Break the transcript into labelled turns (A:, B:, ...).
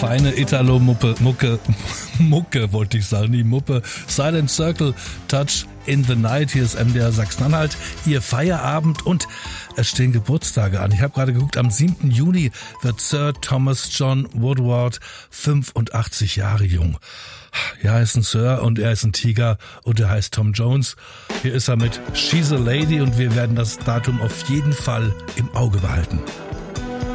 A: feine Italo-Mucke wollte ich sagen, die Muppe. Silent Circle, Touch in the Night. Hier ist MDR Sachsen-Anhalt, Ihr Feierabend und es stehen Geburtstage an. Ich habe gerade geguckt, am 7. Juni wird Sir Thomas John Woodward 85 Jahre jung. Ja, er ist ein Sir und er ist ein Tiger und er heißt Tom Jones. Hier ist er mit She's a Lady und wir werden das Datum auf jeden Fall im Auge behalten.